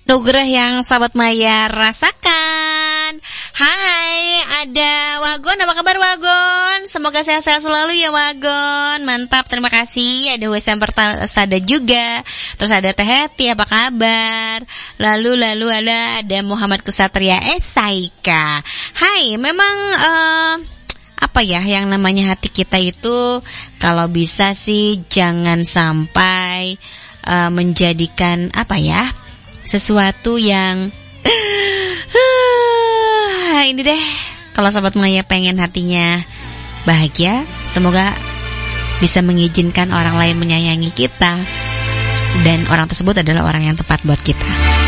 nugrah yang sahabat Maya rasakan. Hai, ada Wagon, apa kabar Wagon? Semoga sehat-sehat selalu ya Wagon. Mantap, terima kasih. Ada Wesam Pertasada juga. Terus ada Teh Heti, apa kabar? Lalu ada Muhammad Kesatria Esaika. Hai, memang apa ya yang namanya hati kita itu kalau bisa sih jangan sampai menjadikan apa ya sesuatu yang ini deh. Kalau sahabat Maya pengen hatinya bahagia, semoga bisa mengizinkan orang lain menyayangi kita dan orang tersebut adalah orang yang tepat buat kita.